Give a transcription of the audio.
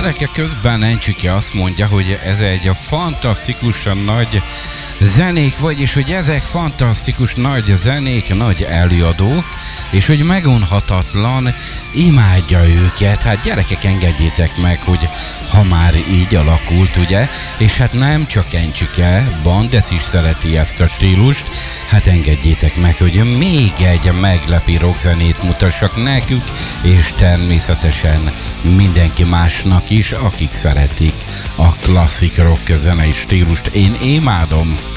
gyerekek, közben Encsiki azt mondja, hogy ez egy fantasztikusan nagy zenék, vagyis hogy ezek fantasztikus nagy zenék, nagy előadók, és hogy megunhatatlan, imádja őket. Hát gyerekek, engedjétek meg, hogy ha már így alakult, ugye, és hát nem csak Encsike, Bandes is szereti ezt a stílust, hát engedjétek meg, hogy még egy meglepi rockzenét mutassak nekük, és természetesen mindenki másnak is, akik szeretik a klasszik rock zenei stílust. Én imádom.